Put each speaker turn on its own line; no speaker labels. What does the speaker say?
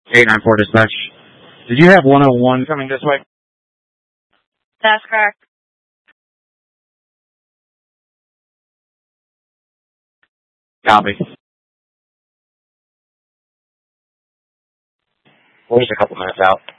894 dispatch. Did you have 101 coming this way?
That's correct.
Copy. We're just a couple minutes out.